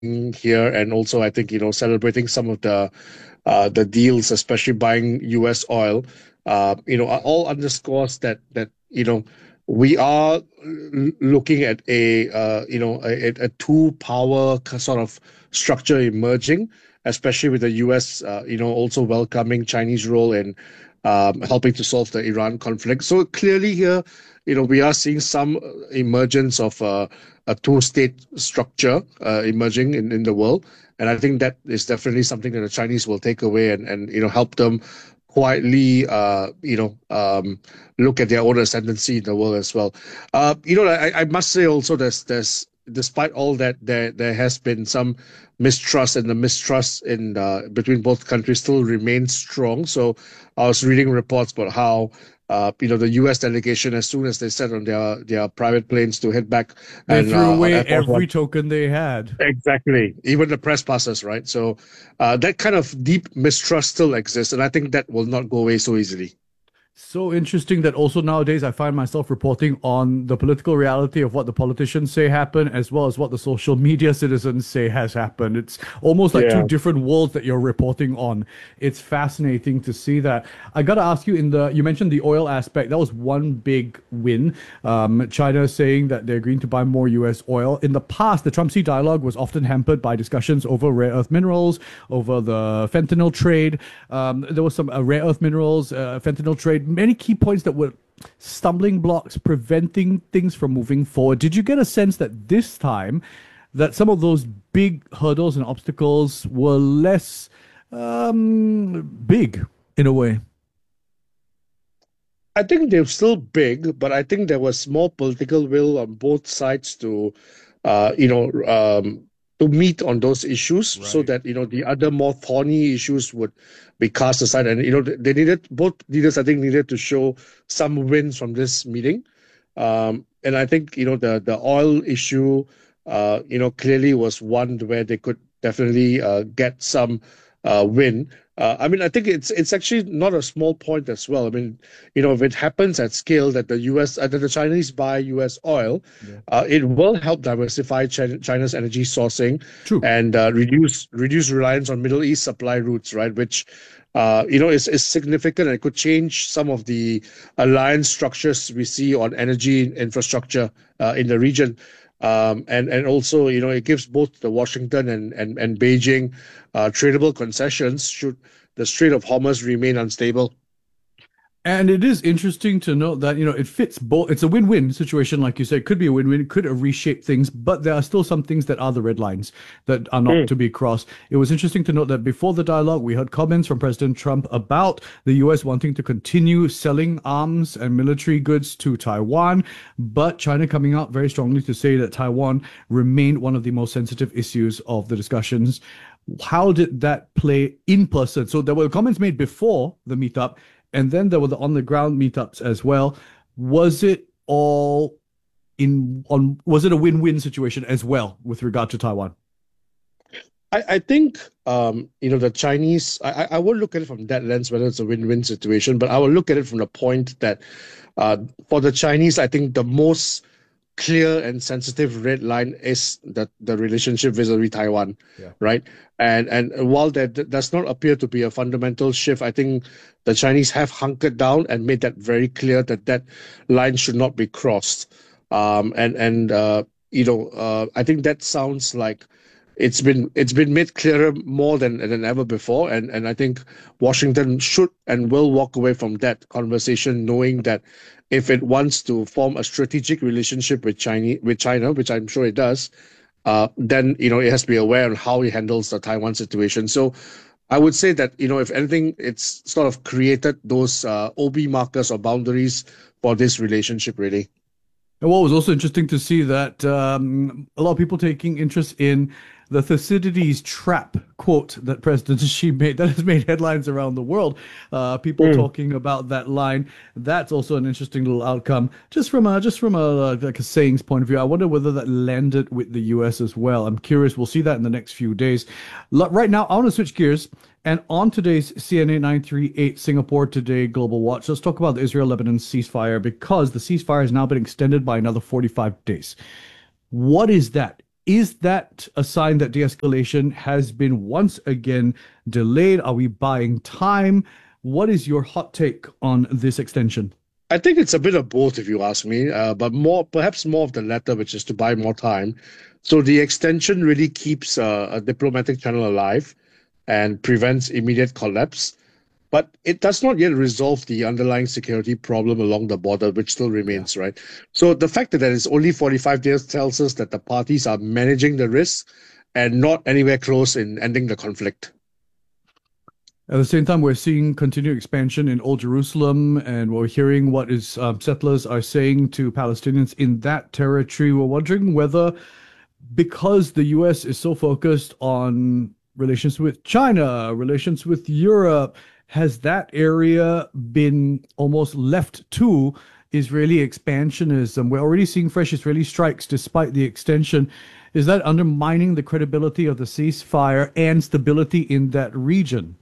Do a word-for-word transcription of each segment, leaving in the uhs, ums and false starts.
being here, and also I think you know celebrating some of the uh, the deals, especially buying U S oil, uh, you know, all underscores that that you know we are l- looking at a uh, you know a, a two power sort of structure emerging, especially with the U S uh, you know also welcoming Chinese role in um, helping to solve the Iran conflict. So clearly here, you know, we are seeing some uh, emergence of uh, a two-state structure uh, emerging in, in the world. And I think that is definitely something that the Chinese will take away and, and you know help them quietly uh, you know um, look at their own ascendancy in the world as well. Uh, you know, I, I must say also there's there's despite all that there there has been some mistrust, and the mistrust in uh, between both countries still remains strong. So I was reading reports about how uh, you know the U S delegation, as soon as they set on their their private planes to head back They and threw uh, on away Air Force every One. token they had. Exactly. Even the press passes, right? So uh, that kind of deep mistrust still exists, and I think that will not go away so easily. So interesting that also nowadays I find myself reporting on the political reality of what the politicians say happened, as well as what the social media citizens say has happened. It's almost like two Yeah. different worlds that you're reporting on. It's fascinating to see that. I gotta ask you, in the you mentioned the oil aspect, that was one big win. Um, China saying that they're agreeing to buy more U S oil. In the past, the Trump-Xi dialogue was often hampered by discussions over rare earth minerals, over the fentanyl trade. Um, there was some uh, rare earth minerals, uh, fentanyl trade, many key points that were stumbling blocks preventing things from moving forward. Did you get a sense that this time that some of those big hurdles and obstacles were less um, big in a way? I think they're still big, but I think there was more political will on both sides to, uh, you know, um, to meet on those issues, so Right. that you know the other more thorny issues would be cast aside. And you know, they needed both leaders. I think needed to show some wins from this meeting. Um, and I think you know the the oil issue, uh, you know, clearly was one where they could definitely uh, get some uh, win. Uh, I mean, I think it's it's actually not a small point as well. I mean, you know, if it happens at scale that the U S, uh, that the Chinese buy U S oil, Yeah. uh, it will help diversify China, China's energy sourcing True. and uh, reduce reduce reliance on Middle East supply routes, right? Which, uh, you know, is is significant, and it could change some of the alliance structures we see on energy infrastructure uh, in the region. Um, and and also, you know, it gives both the Washington and and, and Beijing uh, tradable concessions should the Strait of Hormuz remain unstable. And it is interesting to note that, you know, it fits both. It's a win-win situation, like you said. It could be a win-win, it could reshape things, but there are still some things that are the red lines that are not Mm. to be crossed. It was interesting to note that before the dialogue, we heard comments from President Trump about the U S wanting to continue selling arms and military goods to Taiwan, but China coming out very strongly to say that Taiwan remained one of the most sensitive issues of the discussions. How did that play in person? So there were comments made before the meetup, and then there were the on the ground meetups as well. Was it all in on? Was it a win win situation as well with regard to Taiwan? I, I think um, you know the Chinese. I, I I won't look at it from that lens whether it's a win-win situation, but I will look at it from the point that uh, for the Chinese, I think the most clear and sensitive red line is that the relationship vis-a-vis Taiwan, Yeah. right? And and while that d- does not appear to be a fundamental shift, I think the Chinese have hunkered down and made that very clear that that line should not be crossed. Um, and and uh, you know, uh, I think that sounds like it's been it's been made clearer more than than ever before, and and I think Washington should and will walk away from that conversation knowing that if it wants to form a strategic relationship with China, with China, which I'm sure it does, uh, then you know it has to be aware of how it handles the Taiwan situation. So I would say that you know if anything, it's sort of created those uh, O B markers or boundaries for this relationship, really. And what was also interesting to see that um, a lot of people taking interest in the Thucydides trap quote that President Xi made that has made headlines around the world. Uh, people Mm. talking about that line. That's also an interesting little outcome, just from a just from a like a sayings point of view. I wonder whether that landed with the U S as well. I'm curious. We'll see that in the next few days. L- Right now, I want to switch gears. And on today's C N A nine three eight Singapore Today Global Watch, let's talk about the Israel Lebanon ceasefire because the ceasefire has now been extended by another forty-five days. What is that? Is that a sign that de-escalation has been once again delayed? Are we buying time? What is your hot take on this extension? I think it's a bit of both, if you ask me, uh, but more perhaps more of the latter, which is to buy more time. So the extension really keeps uh, a diplomatic channel alive and prevents immediate collapse. But it does not yet resolve the underlying security problem along the border, which still Yeah. remains, right? So the fact that it's only forty-five days tells us that the parties are managing the risk and not anywhere close in ending the conflict. At the same time, we're seeing continued expansion in Old Jerusalem, and we're hearing what is um, settlers are saying to Palestinians in that territory. We're wondering whether, because the U S is so focused on relations with China, relations with Europe, has that area been almost left to Israeli expansionism? We're already seeing fresh Israeli strikes despite the extension. Is that undermining the credibility of the ceasefire and stability in that region?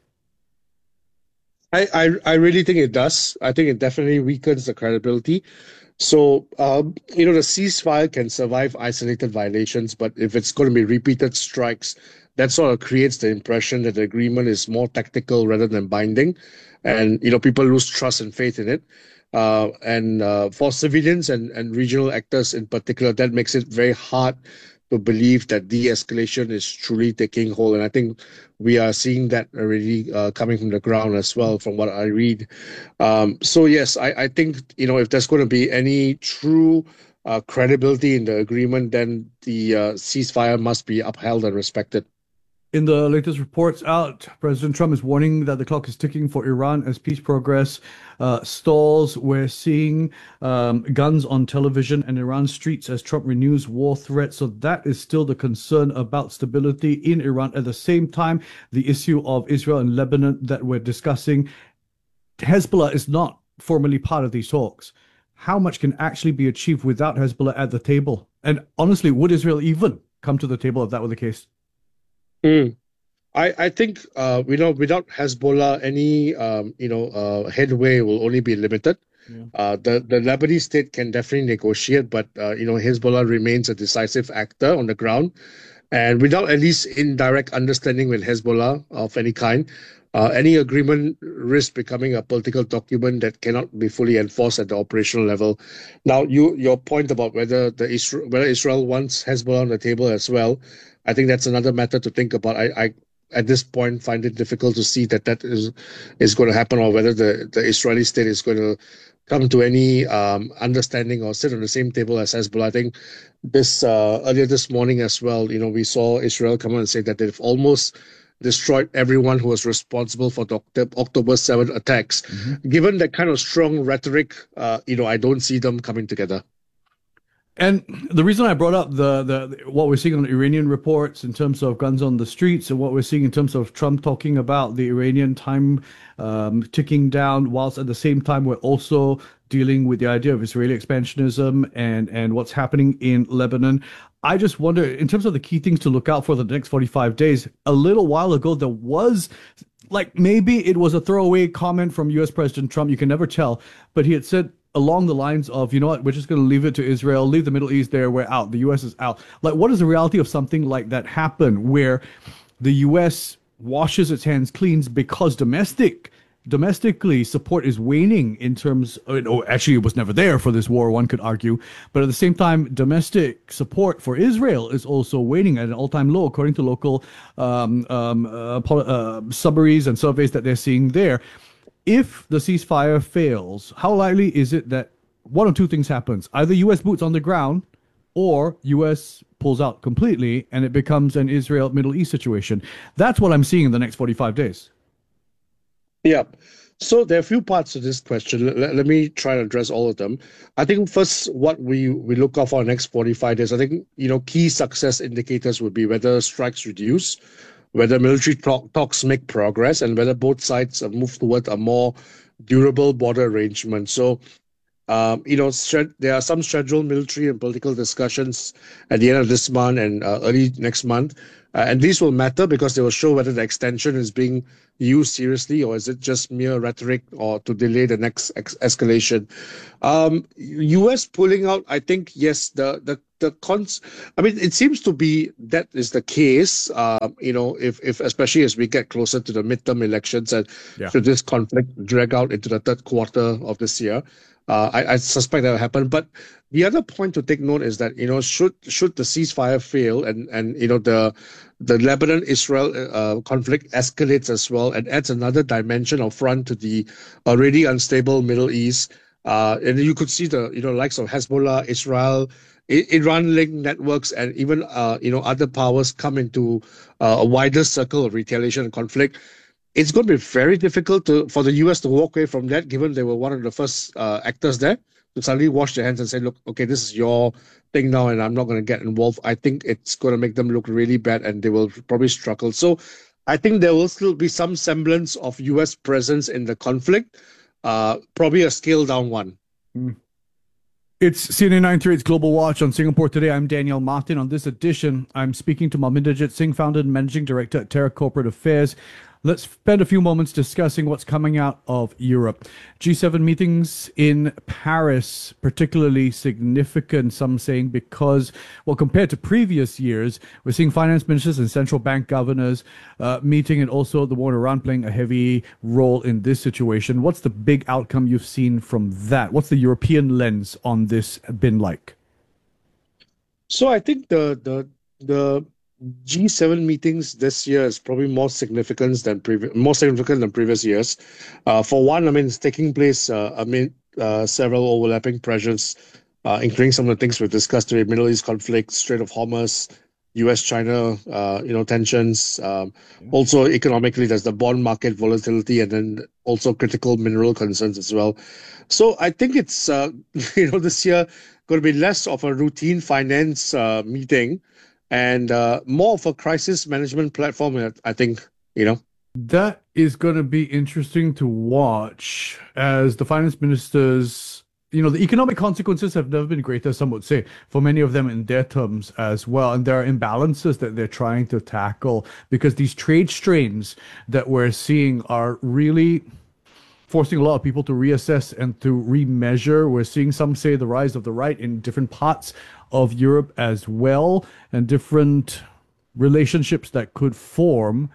I, I, I really think it does. I think it definitely weakens the credibility. So, um, you know, the ceasefire can survive isolated violations, but if it's going to be repeated strikes, that sort of creates the impression that the agreement is more tactical rather than binding. And, you know, people lose trust and faith in it. Uh, and uh, for civilians and, and regional actors in particular, that makes it very hard to believe that de-escalation is truly taking hold. And I think we are seeing that already uh, coming from the ground as well, from what I read. Um, so yes, I, I think you know if there's going to be any true uh, credibility in the agreement, then the uh, ceasefire must be upheld and respected. In the latest reports out, President Trump is warning that the clock is ticking for Iran as peace progress uh, stalls. We're seeing um, guns on television and Iran streets as Trump renews war threats. So that is still the concern about stability in Iran. At the same time, the issue of Israel and Lebanon that we're discussing, Hezbollah is not formally part of these talks. How much can actually be achieved without Hezbollah at the table? And honestly, would Israel even come to the table if that were the case? Mm. I, I think uh, you know without Hezbollah, any um, you know uh, headway will only be limited. Yeah. Uh, the the Lebanese state can definitely negotiate, but uh, you know Hezbollah remains a decisive actor on the ground. And without at least indirect understanding with Hezbollah of any kind, uh, any agreement risks becoming a political document that cannot be fully enforced at the operational level. Now, you your point about whether the Isra- whether Israel wants Hezbollah on the table as well, I think that's another matter to think about. I, I at this point find it difficult to see that that is is going to happen, or whether the the Israeli state is going to come to any um, understanding or sit on the same table as Hezbollah. I think this uh, earlier this morning as well, you know, we saw Israel come out and say that they've almost destroyed everyone who was responsible for the Oct- October seventh attacks. Mhm. Given that kind of strong rhetoric, uh, you know, I don't see them coming together. And the reason I brought up the, the what we're seeing on the Iranian reports in terms of guns on the streets and what we're seeing in terms of Trump talking about the Iranian time um, ticking down, whilst at the same time we're also dealing with the idea of Israeli expansionism and and what's happening in Lebanon. I just wonder, in terms of the key things to look out for the next forty-five days, a little while ago there was like maybe it was a throwaway comment from U S. President Trump, you can never tell, but he had said along the lines of, you know what, we're just going to leave it to Israel, leave the Middle East there, we're out, the U S is out. Like, what is the reality of something like that happen where the U S washes its hands clean because domestic domestically support is waning in terms of, oh, actually it was never there for this war, one could argue, but at the same time domestic support for Israel is also waning at an all-time low according to local um, um, uh, uh, summaries and surveys that they're seeing there. If the ceasefire fails, how likely is it that one of two things happens? Either U S boots on the ground or U S pulls out completely and it becomes an Israel Middle East situation. That's what I'm seeing in the next forty-five days. Yeah. So there are a few parts to this question. Let, let me try to address all of them. I think first, what we we look out for next forty-five days, I think, you know, key success indicators would be whether strikes reduce, whether military talk, talks make progress, and whether both sides have moved toward a more durable border arrangement. So Um, you know, stre- there are some scheduled military and political discussions at the end of this month and uh, early next month. Uh, and these will matter because they will show whether the extension is being used seriously or is it just mere rhetoric or to delay the next ex- escalation. Um, U S pulling out, I think, yes, the the the cons. I mean, it seems to be that is the case. Uh, you know, if if especially as we get closer to the midterm elections and Yeah. should this conflict drag out into the third quarter of this year, uh, I, I suspect that will happen. But the other point to take note is that you know should should the ceasefire fail and and you know the the Lebanon Israel uh, conflict escalates as well and adds another dimension of front to the already unstable Middle East. Uh, and you could see the you know likes of Hezbollah, Israel, I- Iran-linked networks, and even uh, you know other powers come into uh, a wider circle of retaliation and conflict. It's going to be very difficult to, for the U S to walk away from that, given they were one of the first uh, actors there to suddenly wash their hands and say, "Look, okay, this is your thing now, and I'm not going to get involved." I think it's going to make them look really bad, and they will probably struggle. So, I think there will still be some semblance of U S presence in the conflict, uh, probably a scaled down one. Mm. It's C N A ninety-eight's Global Watch on Singapore Today. I'm Daniel Martin. On this edition, I'm speaking to Malminderjit Singh, founder and managing director at Terra Corporate Affairs. Let's spend a few moments discussing what's coming out of Europe. G seven meetings in Paris, particularly significant, some saying, because, well, compared to previous years, we're seeing finance ministers and central bank governors uh, meeting, and also the war in Iran playing a heavy role in this situation. What's the big outcome you've seen from that? What's the European lens on this been like? So I think the the the G seven meetings this year is probably more significant than previous more significant than previous years. Uh, for one, I mean, it's taking place uh, amid uh, several overlapping pressures, uh, including some of the things we've discussed today: Middle East conflict, Strait of Hormuz, U S China, uh, you know, tensions. Um, Yeah. also, economically, there's the bond market volatility, and then also critical mineral concerns as well. So I think it's uh, you know this year going to be less of a routine finance uh, meeting and uh, more of a crisis management platform. uh, I think you know. That is going to be interesting to watch as the finance ministers, you know, the economic consequences have never been greater, some would say, for many of them in their terms as well. And there are imbalances that they're trying to tackle because these trade strains that we're seeing are really forcing a lot of people to reassess and to remeasure. We're seeing some say the rise of the right in different parts of Europe as well, and different relationships that could form.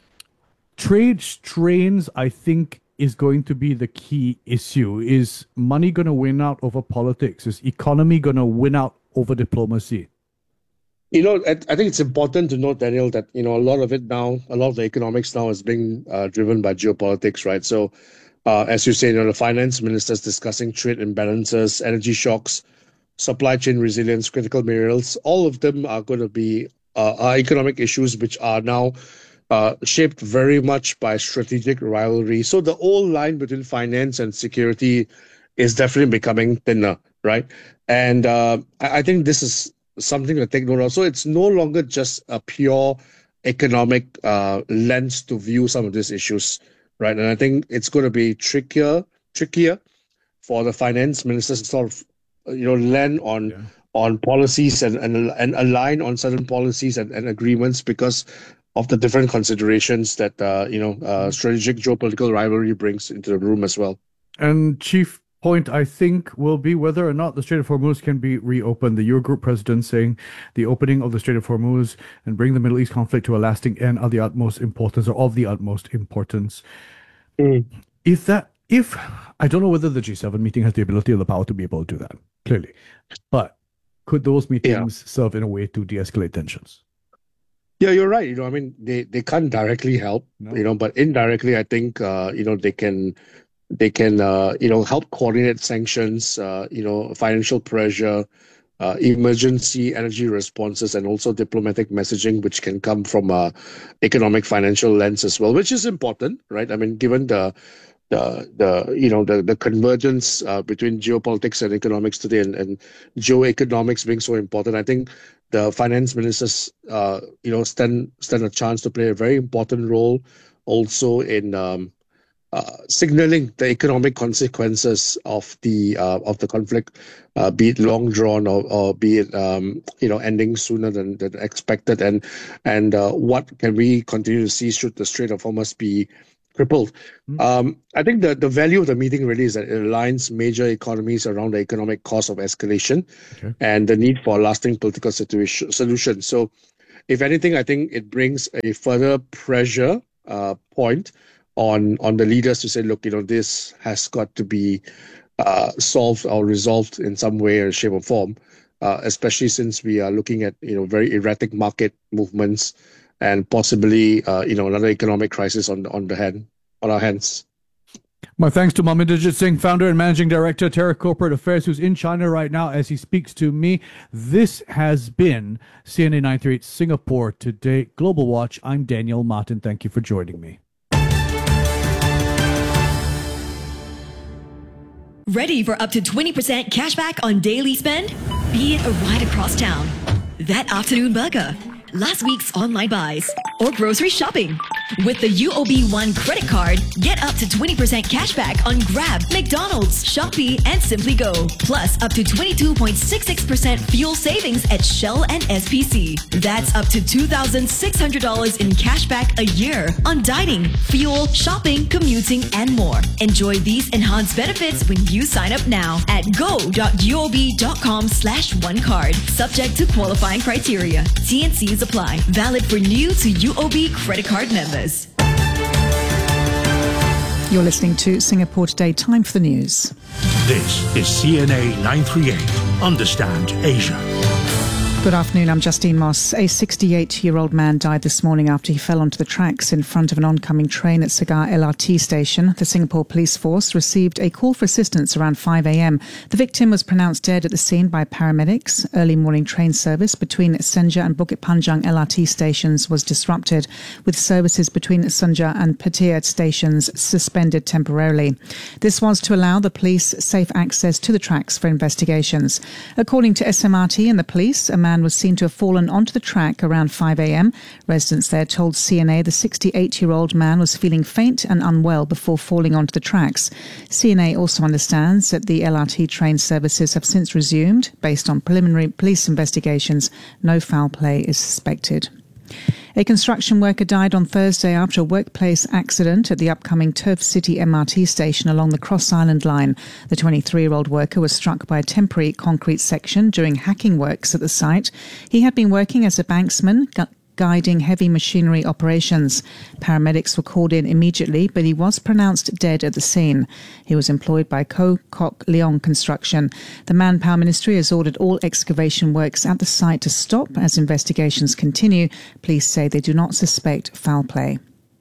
Trade strains, I think, is going to be the key issue. Is money going to win out over politics? Is economy going to win out over diplomacy? You know, I, I think it's important to note, Daniel, that you know a lot of it now, a lot of the economics now is being uh, driven by geopolitics, right? So, uh, as you say, you know, the finance ministers discussing trade imbalances, energy shocks, supply chain resilience, critical minerals, all of them are going to be uh, are economic issues which are now uh, shaped very much by strategic rivalry. So the old line between finance and security is definitely becoming thinner, right? And uh, I, I think this is something to take note of. So it's no longer just a pure economic uh, lens to view some of these issues, right? And I think it's going to be trickier, trickier for the finance ministers to sort of uh, you know land on Yeah. on policies and and, and align on certain policies and, and agreements because of the different considerations that uh, you know uh, strategic geopolitical rivalry brings into the room as well. And chief point, I think, will be whether or not the Strait of Hormuz can be reopened. The Eurogroup president saying the opening of the Strait of Hormuz and bring the Middle East conflict to a lasting end are the utmost importance, or of the utmost importance. Mm. If that, if I don't know whether the G seven meeting has the ability or the power to be able to do that, clearly, but could those Yeah, meetings serve in a way to de-escalate tensions? yeah, you're right. You know, I mean, they they can't directly help, you No. know, but indirectly, I think uh, you know they can they can uh, you know help coordinate sanctions, uh, you know, financial pressure, uh, emergency energy responses, and also diplomatic messaging, which can come from a economic financial lens as well, which is important, right? I mean, given the the the you know the the convergence uh, between geopolitics and economics today, and, and geoeconomics being so important, I think the finance ministers uh, you know stand stand a chance to play a very important role also in um, uh, signaling the economic consequences of the uh, of the conflict, uh, be it long drawn or, or be it um, you know ending sooner than, than expected, and and uh, what can we continue to see should the Strait of Hormuz be crippled. Mm. Um, I think the, the value of the meeting really is that it aligns major economies around the economic cost of escalation okay. and the need for a lasting political situation, solution. So, if anything, I think it brings a further pressure uh, point on on the leaders to say, look, you know, this has got to be uh, solved or resolved in some way or shape or form, uh, especially since we are looking at, you know, very erratic market movements and possibly, uh, you know, another economic crisis on on the hand on our hands. My thanks to Maminderjit Singh, founder and managing director, Terra Corporate Affairs, who's in China right now as he speaks to me. This has been C N A nine thirty-eight Singapore Today Global Watch. I'm Daniel Martin. Thank you for joining me. Ready for up to twenty percent cash back on daily spend? Be it a ride across town, that afternoon burger, last week's online buys, or grocery shopping. With the U O B One credit card, get up to twenty percent cash back on Grab, McDonald's, Shopee, and Simply Go. Plus, up to twenty-two point six six percent fuel savings at Shell and S P C. That's up to two thousand six hundred dollars in cash back a year on dining, fuel, shopping, commuting, and more. Enjoy these enhanced benefits when you sign up now at go.uob.com slash one card. Subject to qualifying criteria. T and Cs apply. Valid for new to U O B credit card members. You're listening to Singapore Today. Time for the news. This is C N A nine thirty-eight. Understand Asia. Good afternoon, I'm Justine Moss. A sixty-eight-year-old man died this morning after he fell onto the tracks in front of an oncoming train at Segar L R T station. The Singapore Police Force received a call for assistance around five a.m. The victim was pronounced dead at the scene by paramedics. Early morning train service between Senja and Bukit Panjang L R T stations was disrupted, with services between Senja and Petir stations suspended temporarily. This was to allow the police safe access to the tracks for investigations. According to S M R T and the police, a man was seen to have fallen onto the track around five a.m. Residents there told C N A the sixty-eight-year-old man was feeling faint and unwell before falling onto the tracks. C N A also understands that the L R T train services have since resumed. Based on preliminary police investigations, no foul play is suspected. A construction worker died on Thursday after a workplace accident at the upcoming Turf City M R T station along the Cross Island line. The twenty-three-year-old worker was struck by a temporary concrete section during hacking works at the site. He had been working as a banksman, gu- guiding heavy machinery operations. Paramedics were called in immediately, but he was pronounced dead at the scene. He was employed by Co Koc Leong Construction. The Manpower Ministry has ordered all excavation works at the site to stop as investigations continue. Police say they do not suspect foul play.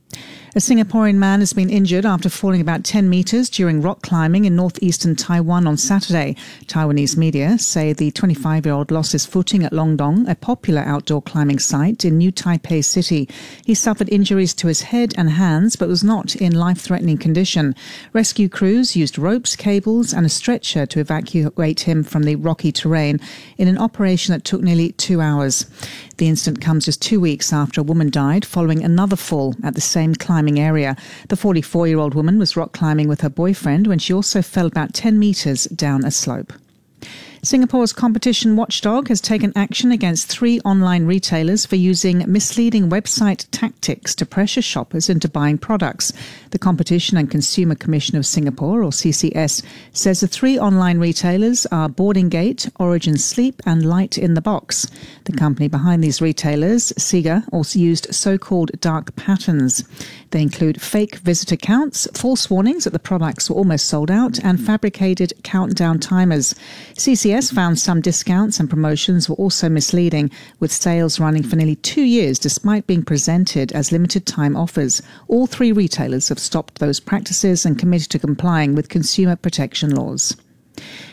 A Singaporean man has been injured after falling about ten metres during rock climbing in northeastern Taiwan on Saturday. Taiwanese media say the twenty-five-year-old lost his footing at Longdong, a popular outdoor climbing site in New Taipei City. He suffered injuries to his head and hands but was not in life-threatening condition. Rescue crews used ropes, cables and a stretcher to evacuate him from the rocky terrain in an operation that took nearly two hours. The incident comes just two weeks after a woman died following another fall at the same climbing area. The forty-four-year-old woman was rock climbing with her boyfriend when she also fell about ten metres down a slope. Singapore's competition watchdog has taken action against three online retailers for using misleading website tactics to pressure shoppers into buying products. The Competition and Consumer Commission of Singapore, or C C S, says the three online retailers are Boarding Gate, Origin Sleep and Light in the Box. The company behind these retailers, Siga, also used so-called dark patterns. They include fake visitor counts, false warnings that the products were almost sold out, and fabricated countdown timers. C C S found some discounts and promotions were also misleading, with sales running for nearly two years despite being presented as limited time offers. All three retailers have stopped those practices and committed to complying with consumer protection laws.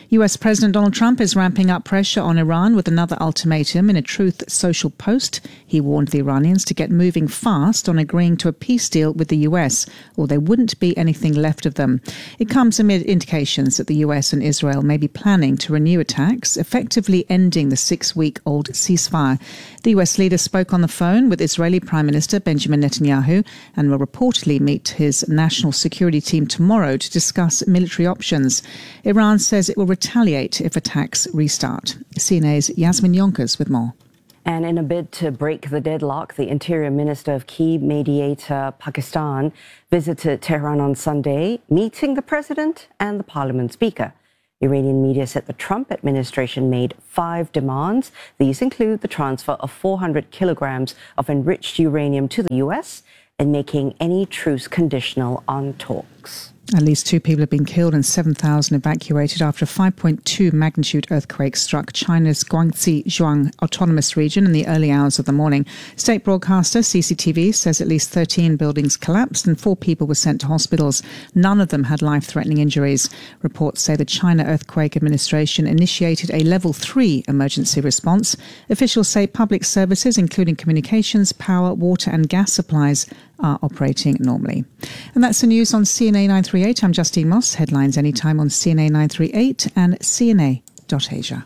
U S President Donald Trump is ramping up pressure on Iran with another ultimatum. In a Truth Social post, he warned the Iranians to get moving fast on agreeing to a peace deal with the U S, or there wouldn't be anything left of them. It comes amid indications that the U S and Israel may be planning to renew attacks, effectively ending the six-week-old ceasefire. The U S leader spoke on the phone with Israeli Prime Minister Benjamin Netanyahu and will reportedly meet his national security team tomorrow to discuss military options. Iran says it will retaliate if attacks restart. C N A's Yasmin Yonkers with more. And in a bid to break the deadlock, the Interior Minister of key mediator Pakistan visited Tehran on Sunday, meeting the President and the Parliament Speaker. Iranian media said the Trump administration made five demands. These include the transfer of four hundred kilograms of enriched uranium to the U S and making any truce conditional on talks. At least two people have been killed and seven thousand evacuated after a five point two magnitude earthquake struck China's Guangxi Zhuang Autonomous Region in the early hours of the morning. State broadcaster C C T V says at least thirteen buildings collapsed and four people were sent to hospitals. None of them had life-threatening injuries. Reports say the China Earthquake Administration initiated a level three emergency response. Officials say public services, including communications, power, water and gas supplies, are operating normally. And that's the news on C N A nine thirty-eight. I'm Justine Moss. Headlines anytime on C N A nine thirty-eight and C N A dot Asia.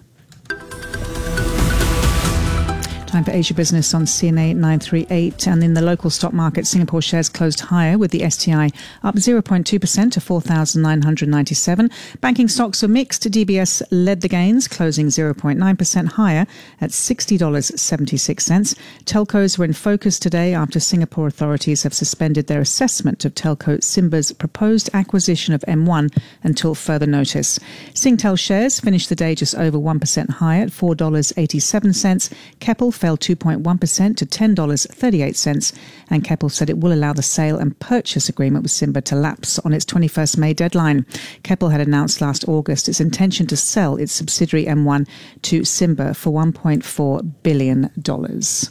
Time for Asia Business on C N A nine thirty-eight. And in the local stock market, Singapore shares closed higher with the S T I up zero point two percent to four thousand nine hundred ninety-seven. Banking stocks were mixed. D B S led the gains, closing zero point nine percent higher at sixty dollars and seventy-six cents. Telcos were in focus today after Singapore authorities have suspended their assessment of telco Simba's proposed acquisition of M one until further notice. Singtel shares finished the day just over one percent higher at four dollars and eighty-seven cents. Keppel fell two point one percent to ten dollars and thirty-eight cents, and Keppel said it will allow the sale and purchase agreement with Simba to lapse on its twenty-first May deadline. Keppel had announced last August its intention to sell its subsidiary M one to Simba for one point four billion dollars.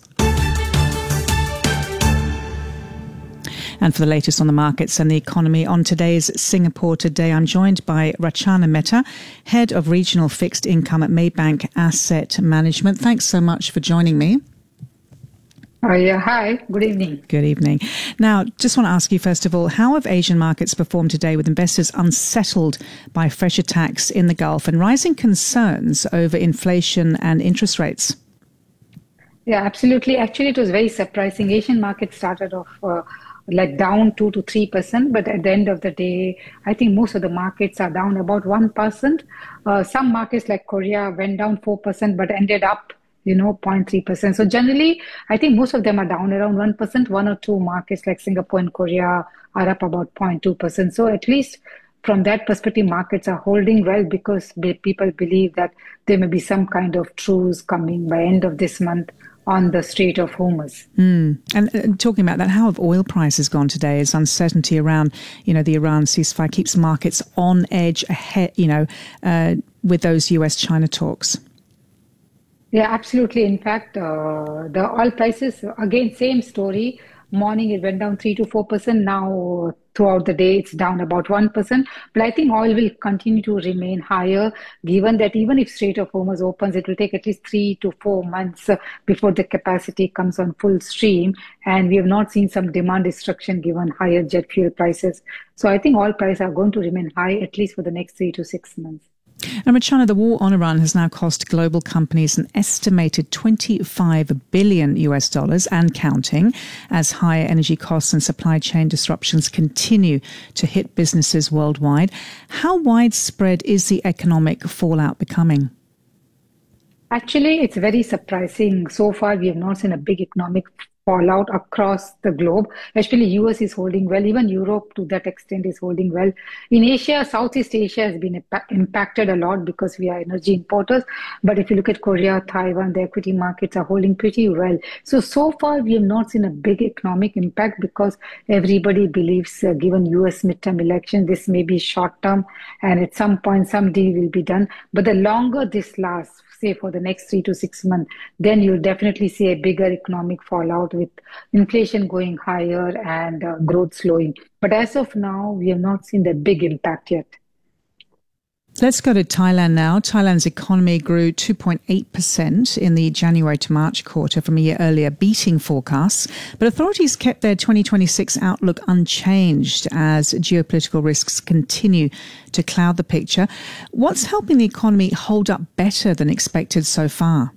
And for the latest on the markets and the economy on today's Singapore Today, I'm joined by Rachana Mehta, Head of Regional Fixed Income at Maybank Asset Management. Thanks so much for joining me. Oh, yeah. Hi. Good evening. Good evening. Now, just want to ask you, first of all, how have Asian markets performed today with investors unsettled by fresh attacks in the Gulf and rising concerns over inflation and interest rates? Yeah, absolutely. Actually, it was very surprising. Asian markets started off uh, like down two to three percent, but at the end of the day, I think most of the markets are down about one percent. Uh, some markets like Korea went down four percent, but ended up, you know, zero point three percent. So generally, I think most of them are down around one percent. One or two markets like Singapore and Korea are up about zero point two percent. So at least from that perspective, markets are holding well because people believe that there may be some kind of truce coming by end of this month on the Strait of Hormuz. Mm. And uh, talking about that, how have oil prices gone today as uncertainty around, you know, the Iran ceasefire keeps markets on edge ahead, you know, uh, with those U S China talks? Yeah, absolutely. In fact, uh, the oil prices, again, same story. Morning, it went down three to four percent. Now, throughout the day, it's down about one percent. But I think oil will continue to remain higher, given that even if Strait of Hormuz opens, it will take at least three to four months before the capacity comes on full stream. And we have not seen some demand destruction given higher jet fuel prices. So I think oil prices are going to remain high, at least for the next three to six months. And Rachana, the war on Iran has now cost global companies an estimated twenty-five billion U S dollars and counting, as higher energy costs and supply chain disruptions continue to hit businesses worldwide. How widespread is the economic fallout becoming? Actually, it's very surprising. So far, we have not seen a big economic fallout across the globe. Especially U S is holding well. Even Europe, to that extent, is holding well. In Asia, Southeast Asia has been impacted a lot because we are energy importers. But if you look at Korea, Taiwan, the equity markets are holding pretty well. So, so far, we have not seen a big economic impact because everybody believes, uh, given U S midterm election, this may be short term and at some point, some deal will be done. But the longer this lasts, say for the next three to six months, then you'll definitely see a bigger economic fallout with inflation going higher and uh, growth slowing. But as of now, we have not seen the big impact yet. Let's go to Thailand now. Thailand's economy grew two point eight percent in the January to March quarter from a year earlier, beating forecasts. But authorities kept their twenty twenty-six outlook unchanged as geopolitical risks continue to cloud the picture. What's helping the economy hold up better than expected so far?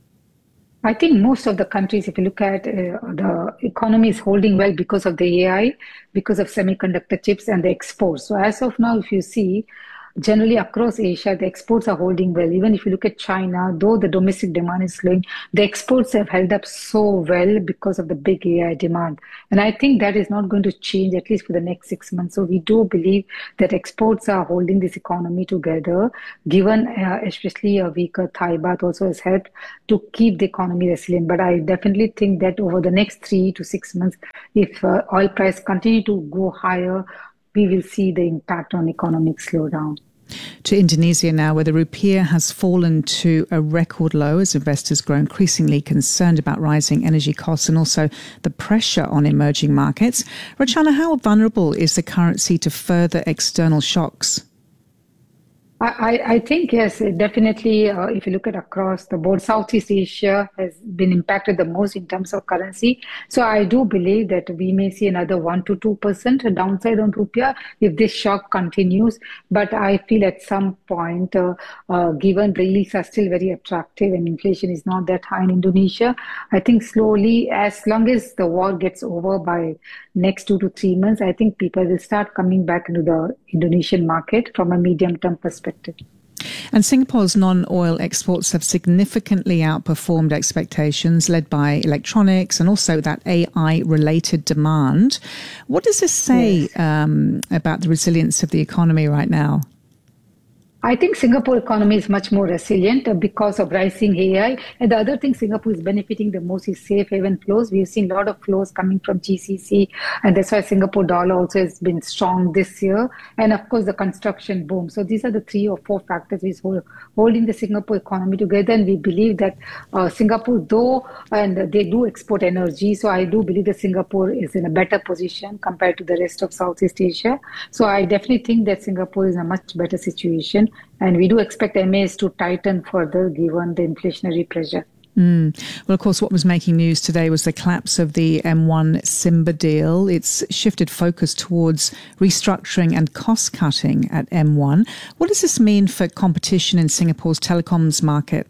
I think most of the countries, if you look at uh, the economy is holding well because of the A I, because of semiconductor chips and the exports. So as of now, if you see, generally across Asia, the exports are holding well. Even if you look at China, though the domestic demand is slowing, the exports have held up so well because of the big A I demand. And I think that is not going to change, at least for the next six months. So we do believe that exports are holding this economy together, given uh, especially a weaker Thai baht also has helped to keep the economy resilient. But I definitely think that over the next three to six months, if uh, oil price continue to go higher, we will see the impact on economic slowdown. To Indonesia now, where the rupiah has fallen to a record low as investors grow increasingly concerned about rising energy costs and also the pressure on emerging markets. Rachana, how vulnerable is the currency to further external shocks? I, I think, yes, definitely, uh, if you look at across the board, Southeast Asia has been impacted the most in terms of currency. So I do believe that we may see another one to two percent downside on rupiah if this shock continues. But I feel at some point, uh, uh, given the yields are still very attractive and inflation is not that high in Indonesia, I think slowly, as long as the war gets over by next two to three months, I think people will start coming back into the Indonesian market from a medium-term perspective. And Singapore's non-oil exports have significantly outperformed expectations, led by electronics and also that A I-related demand. What does this say yes. um, about the resilience of the economy right now? I think Singapore economy is much more resilient because of rising A I. And the other thing Singapore is benefiting the most is safe haven flows. We've seen a lot of flows coming from G C C, and that's why Singapore dollar also has been strong this year. And of course, the construction boom. So these are the three or four factors which hold, holding the Singapore economy together. And we believe that uh, Singapore, though, and they do export energy, so I do believe that Singapore is in a better position compared to the rest of Southeast Asia. So I definitely think that Singapore is in a much better situation. And we do expect M As to tighten further given the inflationary pressure. Mm. Well, of course, what was making news today was the collapse of the M one Simba deal. It's shifted focus towards restructuring and cost cutting at M one. What does this mean for competition in Singapore's telecoms market?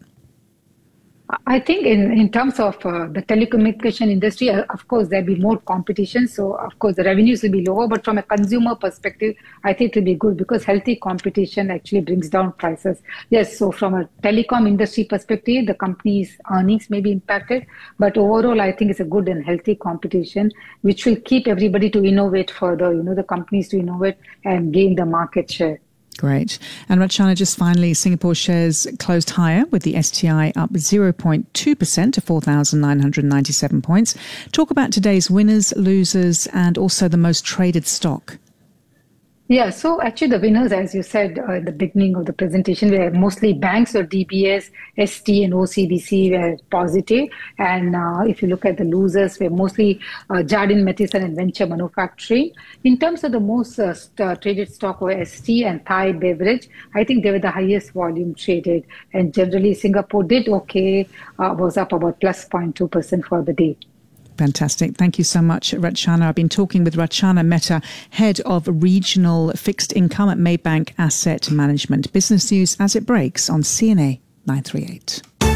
I think in, in terms of uh, the telecommunication industry, uh, of course, there'll be more competition. So, of course, the revenues will be lower. But from a consumer perspective, I think it will be good because healthy competition actually brings down prices. Yes, so from a telecom industry perspective, the company's earnings may be impacted. But overall, I think it's a good and healthy competition, which will keep everybody to innovate further, you know, the companies to innovate and gain the market share. Great. And Rachana, just finally, Singapore shares closed higher with the S T I up zero point two percent to four thousand nine hundred ninety-seven points. Talk about today's winners, losers, and also the most traded stock. Yeah, so actually the winners, as you said uh, at the beginning of the presentation, were mostly banks or D B S, S T and O C B C were positive. And uh, if you look at the losers, were mostly uh, Jardine Matheson and Venture Manufacturing. In terms of the most uh, st- traded stock were S T and Thai Beverage. I think they were the highest volume traded. And generally Singapore did okay, uh, was up about plus zero point two percent for the day. Fantastic. Thank you so much, Rachana. I've been talking with Rachana Mehta, Head of Regional Fixed Income at Maybank Asset Management. Business news as it breaks on C N A nine thirty-eight.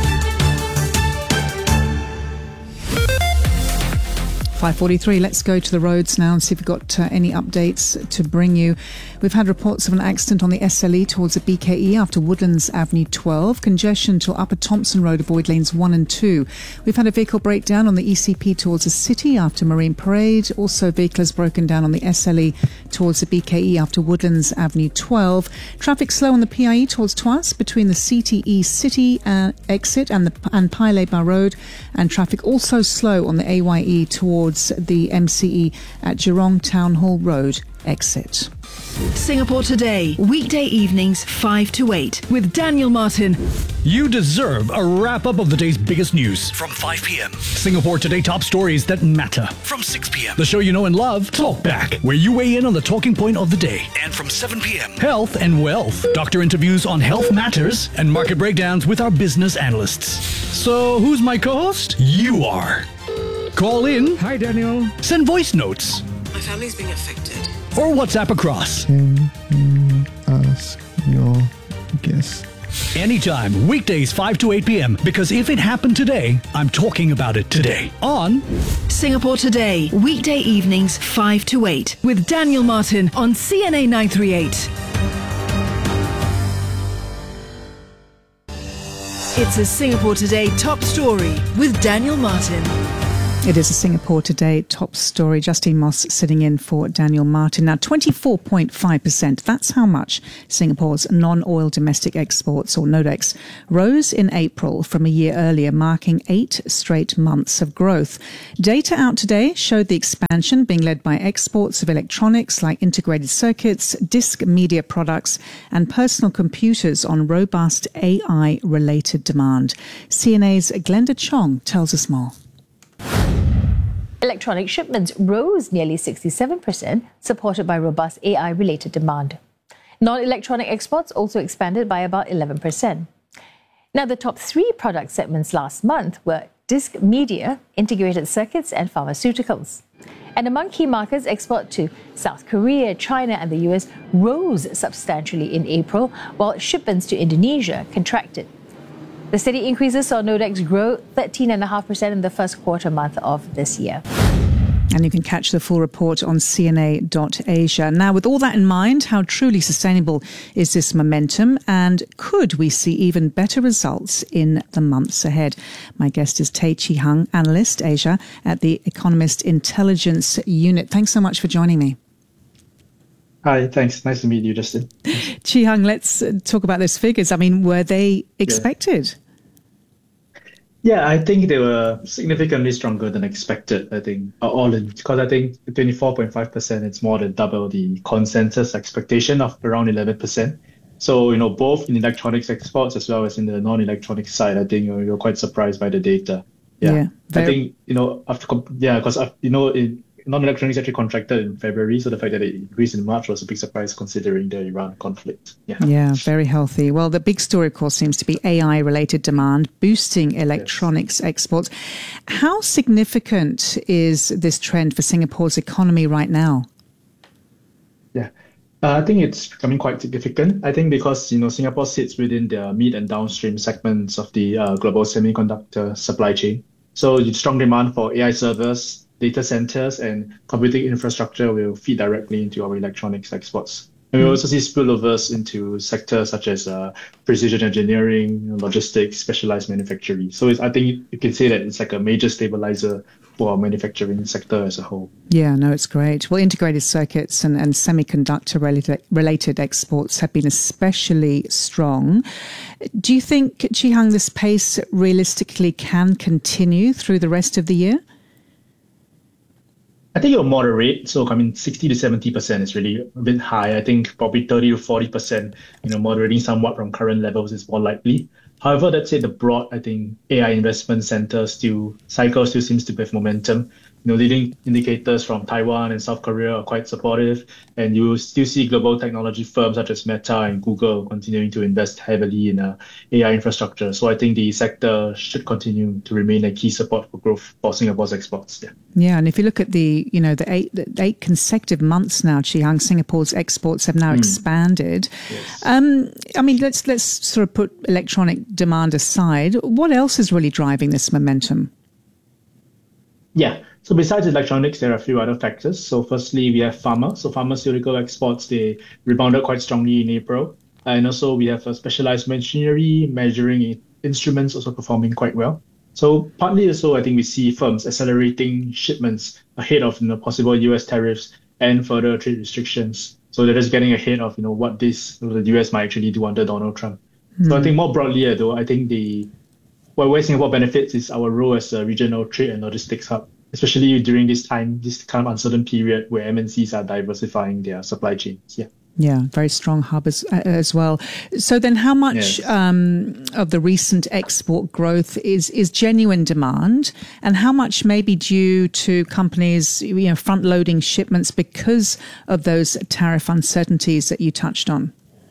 five forty-three. Let's go to the roads now and see if we've got uh, any updates to bring you. We've had reports of an accident on the S L E towards the B K E after Woodlands Avenue twelve. Congestion till Upper Thompson Road, avoid lanes one and two. We've had a vehicle breakdown on the E C P towards the city after Marine Parade. Also, vehicle has broken down on the S L E towards the B K E after Woodlands Avenue twelve. Traffic slow on the P I E towards Tuas between the C T E City uh, exit and the and Pai Lebar Road. And traffic also slow on the A Y E towards the M C E at Jurong Town Hall Road exit. Singapore Today, weekday evenings five to eight with Daniel Martin. You deserve a wrap-up of the day's biggest news. From five p.m. Singapore Today top stories that matter. From six p.m. The show you know and love, Talk Back, where you weigh in on the talking point of the day. And from seven p.m. Health and Wealth. Doctor interviews on health matters and market breakdowns with our business analysts. So who's my co-host? You are. Call in. Hi, Daniel. Send voice notes. My family's being affected. Or WhatsApp across. Can you ask your guest? Anytime, weekdays five to eight p.m. Because if it happened today, I'm talking about it today. On Singapore Today, weekday evenings five to eight with Daniel Martin on C N A nine thirty-eight. It's a Singapore Today top story with Daniel Martin. It is a Singapore Today top story. Justine Moss sitting in for Daniel Martin. Now, twenty-four point five percent, that's how much Singapore's non-oil domestic exports, or NODEX, rose in April from a year earlier, marking eight straight months of growth. Data out today showed the expansion being led by exports of electronics like integrated circuits, disc media products, and personal computers on robust A I-related demand. C N A's Glenda Chong tells us more. Electronic shipments rose nearly sixty-seven percent, supported by robust A I-related demand. Non-electronic exports also expanded by about eleven percent. Now, the top three product segments last month were disc media, integrated circuits, and pharmaceuticals. And among key markets, export to South Korea, China, and the U S rose substantially in April, while shipments to Indonesia contracted. The steady increases saw NODEX grow thirteen point five percent in the first quarter month of this year. And you can catch the full report on C N A dot asia. Now, with all that in mind, how truly sustainable is this momentum? And could we see even better results in the months ahead? My guest is Tay Chi Hung, Analyst Asia at the Economist Intelligence Unit. Thanks so much for joining me. Hi, thanks. Nice to meet you, Justin. Chi Hung, let's talk about those figures. I mean, were they expected? Yeah. yeah, I think they were significantly stronger than expected, I think, all in, because I think twenty-four point five percent, it's more than double the consensus expectation of around eleven percent. So, you know, both in electronics exports as well as in the non-electronic side, I think you're, you're quite surprised by the data. Yeah, yeah very... I think, you know, after, yeah, because, you know, in, non-electronics actually contracted in February, so the fact that it increased in March was a big surprise considering the Iran conflict. Yeah, yeah, very healthy. Well, the big story, of course, seems to be A I-related demand boosting electronics yes. exports. How significant is this trend for Singapore's economy right now? Yeah, uh, I think it's becoming quite significant. I think because, you know, Singapore sits within the mid and downstream segments of the uh, global semiconductor supply chain. So strong demand for A I servers, data centers, and computing infrastructure will feed directly into our electronics exports. And we also see spillovers into sectors such as uh, precision engineering, logistics, specialized manufacturing. So it's, I think you can say that it's like a major stabilizer for our manufacturing sector as a whole. Yeah, no, it's great. Well, integrated circuits and, and semiconductor related, related exports have been especially strong. Do you think, Chi Hung, this pace realistically can continue through the rest of the year? I think it'll moderate. So, I mean, sixty to seventy percent is really a bit high. I think probably thirty to forty percent, you know, moderating somewhat from current levels is more likely. However, let's say the broad, I think, A I investment center still, cycle still seems to have momentum. You know, leading indicators from Taiwan and South Korea are quite supportive. And you still see global technology firms such as Meta and Google continuing to invest heavily in uh, A I infrastructure. So I think the sector should continue to remain a key support for growth for Singapore's exports. Yeah. Yeah, and if you look at the, you know, the eight, the eight consecutive months now, Chi Hung, Singapore's exports have now mm. expanded. Yes. Um, I mean, let's let's sort of put electronic demand aside. What else is really driving this momentum? Yeah. So besides electronics, there are a few other factors. So firstly, we have pharma. So pharmaceutical exports, they rebounded quite strongly in April. And also we have a specialized machinery, measuring instruments also performing quite well. So partly also, I think we see firms accelerating shipments ahead of, you know, possible U S tariffs and further trade restrictions. So they're just getting ahead of, you know, what this, the U S might actually do under Donald Trump. Mm. So I think more broadly, though, I think the Well, where Singapore benefits is our role as a regional trade and logistics hub. especially during this time, this kind of uncertain period where M N Cs are diversifying their supply chains. Yeah. Yeah, very strong hub as, as well. So then how much Yes. um, of the recent export growth is, is genuine demand, and how much may be due to companies, you know, front-loading shipments because of those tariff uncertainties that you touched on?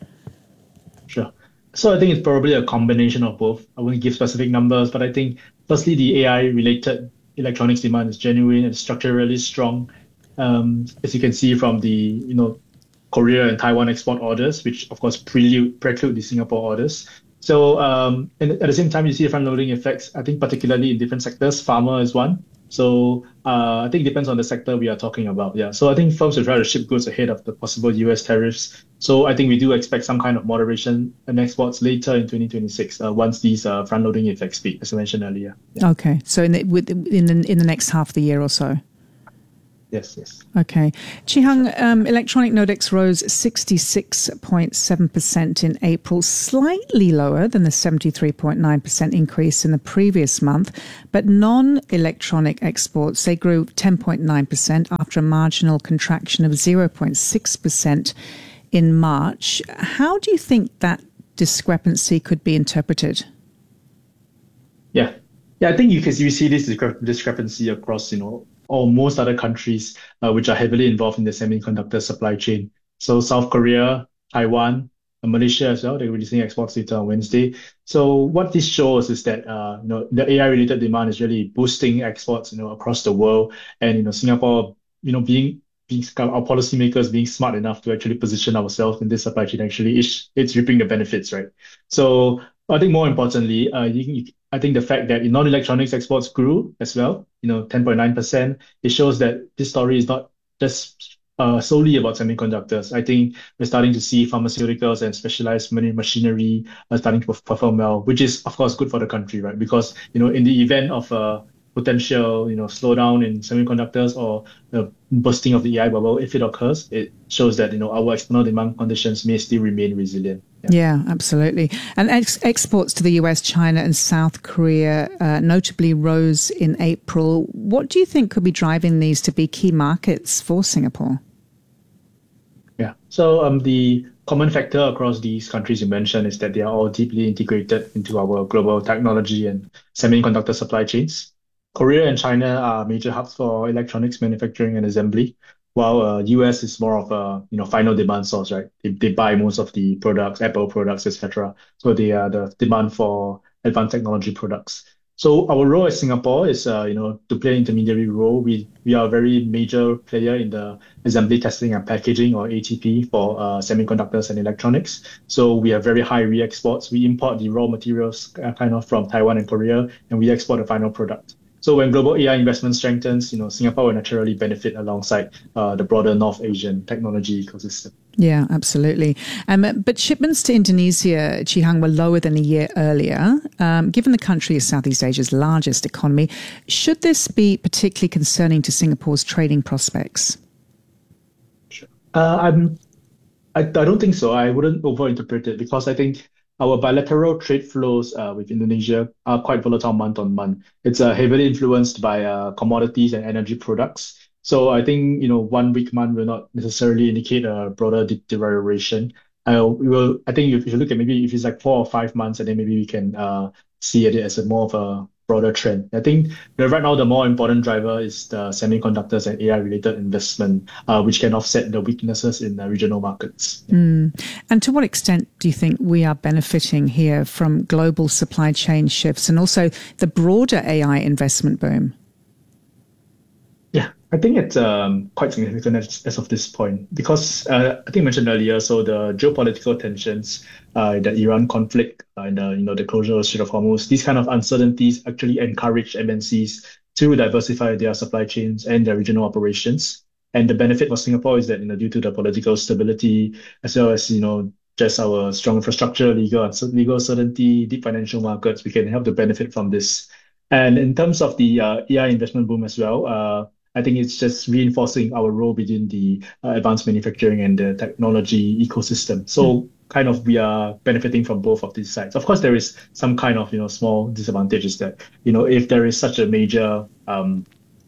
Sure. So I think it's probably a combination of both. I won't give specific numbers, but I think firstly, the A I-related electronics demand is genuine and structurally strong. Um, as you can see from the, you know, Korea and Taiwan export orders, which of course prelude, preclude the Singapore orders. So um, and at the same time, you see the front-loading effects, I think particularly in different sectors. Pharma is one. So uh, I think it depends on the sector we are talking about. Yeah. So I think firms will try to ship goods ahead of the possible U S tariffs. So I think we do expect some kind of moderation in exports later in twenty twenty-six uh, once these uh, front-loading effects peak, as I mentioned earlier. Yeah. Okay, so in the, with, in the in the next half of the year or so. Yes, yes. Okay. Chi Hung, um, electronic Nodex rose sixty-six point seven percent in April, slightly lower than the seventy-three point nine percent increase in the previous month. But non-electronic exports, they grew ten point nine percent after a marginal contraction of zero point six percent in March. How do you think that discrepancy could be interpreted? Yeah. Yeah, I think you can you see this discre- discrepancy across, you know, or most other countries uh, which are heavily involved in the semiconductor supply chain. So South Korea, Taiwan, and Malaysia as well, they're releasing exports data on Wednesday. So what this shows is that uh, you know the A I-related demand is really boosting exports, you know, across the world. And you know Singapore, you know, being being our policymakers being smart enough to actually position ourselves in this supply chain, actually, it's, it's reaping the benefits, right? So I think more importantly, uh, you, you, I think the fact that in non-electronics exports grew as well, you know, ten point nine percent, it shows that this story is not just uh, solely about semiconductors. I think we're starting to see pharmaceuticals and specialized machinery are starting to perform well, which is, of course, good for the country, right? Because, you know, in the event of a potential, you know, slowdown in semiconductors or the bursting of the A I bubble, if it occurs, it shows that, you know, our external demand conditions may still remain resilient. Yeah, absolutely. And ex- exports to the U S, China and South Korea uh, notably rose in April. What do you think could be driving these to be key markets for Singapore? Yeah. So um, the common factor across these countries you mentioned is that they are all deeply integrated into our global technology and semiconductor supply chains. Korea and China are major hubs for electronics manufacturing and assembly, while uh, U S is more of a you know final demand source, right? They, they buy most of the products, Apple products, et cetera. So they are the demand for advanced technology products. So our role as Singapore is uh, you know to play an intermediary role. We we are a very major player in the assembly, testing, and packaging, or A T P, for uh, semiconductors and electronics. So we have very high re-exports. We import the raw materials uh, kind of from Taiwan and Korea, and we export the final product. So when global A I investment strengthens, you know, Singapore will naturally benefit alongside uh, the broader North Asian technology ecosystem. Yeah, absolutely. Um, but shipments to Indonesia, Chi Hung, were lower than a year earlier. Um, given the country is Southeast Asia's largest economy, should this be particularly concerning to Singapore's trading prospects? Sure. Uh, I'm, I, I don't think so. I wouldn't overinterpret it because I think our bilateral trade flows uh, with Indonesia are quite volatile month on month. It's uh, heavily influenced by uh, commodities and energy products. So I think you know one weak month will not necessarily indicate a broader deterioration. I will. I think if you look at maybe if it's like four or five months, and then maybe we can uh, see it as a more of a broader trend. I think right now the more important driver is the semiconductors and A I-related investment, uh, which can offset the weaknesses in the regional markets. Mm. And to what extent do you think we are benefiting here from global supply chain shifts and also the broader A I investment boom? Yeah, I think it's um, quite significant as, as of this point because uh, I think I mentioned earlier, so the geopolitical tensions, uh, the Iran conflict, uh, and the, you know, the closure of the Strait of Hormuz, these kind of uncertainties actually encourage M N Cs to diversify their supply chains and their regional operations. And the benefit for Singapore is that, you know, due to the political stability, as well as, you know, just our strong infrastructure, legal, legal certainty, deep financial markets, we can help to benefit from this. And in terms of the uh, A I investment boom as well, uh, I think it's just reinforcing our role within the uh, advanced manufacturing and the technology ecosystem. So mm. kind of we are benefiting from both of these sides. Of course, there is some kind of, you know, small disadvantages that, you know, if there is such a major um,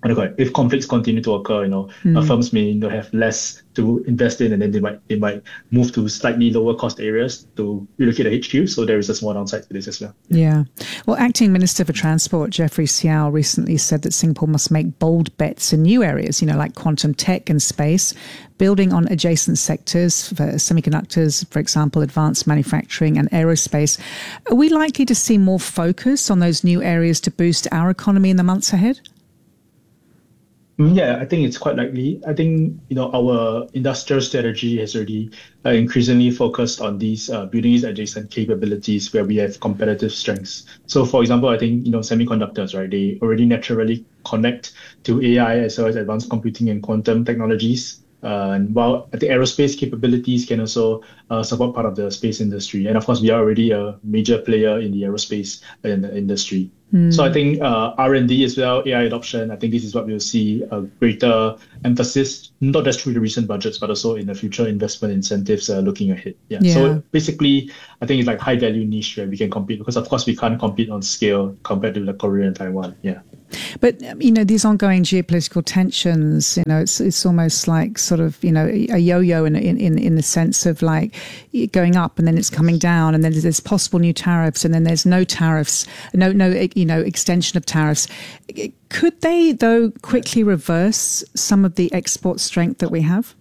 if conflicts continue to occur, you know, Mm. uh, firms may you know, have less to invest in, and then they might they might move to slightly lower cost areas to relocate the H Q. So there is a small downside to this as well. Yeah. Well, Acting Minister for Transport, Jeffrey Seow, recently said that Singapore must make bold bets in new areas, you know, like quantum tech and space, building on adjacent sectors for semiconductors, for example, advanced manufacturing and aerospace. Are we likely to see more focus on those new areas to boost our economy in the months ahead? Yeah, I think it's quite likely. I think, you know, our industrial strategy has already uh, increasingly focused on these uh, building these adjacent capabilities where we have competitive strengths. So, for example, I think, you know, semiconductors, right, they already naturally connect to A I as well as advanced computing and quantum technologies. Uh, and while the aerospace capabilities can also uh, support part of the space industry. And of course, we are already a major player in the aerospace in the industry. Mm. So I think uh, R and D as well, A I adoption, I think this is what we'll see a greater emphasis, not just through the recent budgets, but also in the future investment incentives uh, looking ahead. Yeah. yeah. So basically, I think it's like high value niche where we can compete, because of course we can't compete on scale compared to like Korea and Taiwan. Yeah. But, you know, these ongoing geopolitical tensions, you know, it's it's almost like sort of, you know, a yo-yo in in, in the sense of like going up and then it's coming down, and then there's possible new tariffs, and then there's no tariffs, no, no, you know, extension of tariffs. Could they, though, quickly reverse some of the export strength that we have?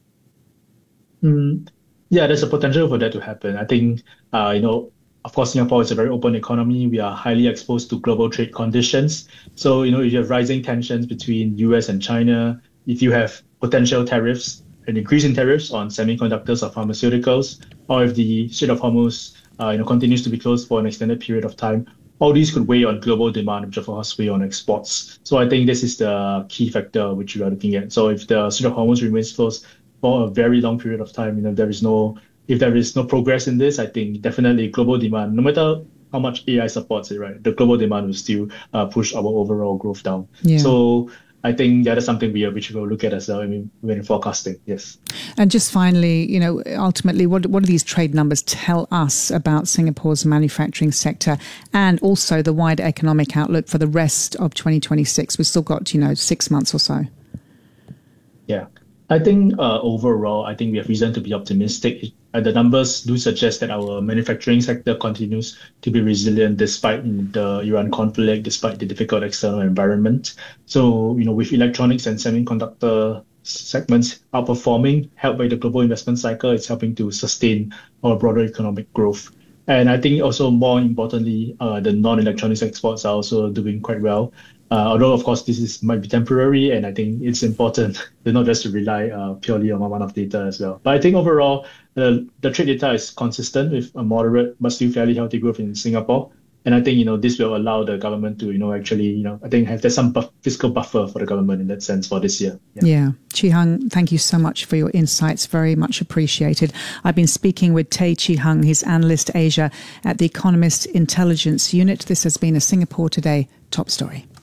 Mm, yeah, there's a potential for that to happen. I think, uh, you know, of course, Singapore is a very open economy. We are highly exposed to global trade conditions. So, you know, if you have rising tensions between U S and China, if you have potential tariffs, an increase in tariffs on semiconductors or pharmaceuticals, or if the Strait of Hormuz, uh, you know, continues to be closed for an extended period of time, all these could weigh on global demand, which of course weigh on exports. So I think this is the key factor which we are looking at. So if the Strait of Hormuz remains closed for a very long period of time, you know, there is no If there is no progress in this, I think definitely global demand, no matter how much A I supports it, right, the global demand will still uh, push our overall growth down. Yeah. So I think that is something we which we will look at as well when when forecasting. Yes. And just finally, you know, ultimately, what what do these trade numbers tell us about Singapore's manufacturing sector and also the wider economic outlook for the rest of twenty twenty-six? We've still got, you know, six months or so. Yeah. I think uh, overall, I think we have reason to be optimistic. Uh, the numbers do suggest that our manufacturing sector continues to be resilient despite the Iran conflict, despite the difficult external environment. So, you know, with electronics and semiconductor segments outperforming, helped by the global investment cycle, it's helping to sustain our broader economic growth. And I think also more importantly, uh, the non-electronics exports are also doing quite well. Uh, although, of course, this is might be temporary, and I think it's important to not just to rely uh, purely on one-off data as well. But I think overall, uh, the trade data is consistent with a moderate but still fairly healthy growth in Singapore. And I think, you know, this will allow the government to, you know, actually, you know, I think have there's some buff- fiscal buffer for the government in that sense for this year. Yeah. yeah. Chee Hung, thank you so much for your insights. Very much appreciated. I've been speaking with Tay Chee Hung, he's Analyst Asia at the Economist Intelligence Unit. This has been a Singapore Today top story.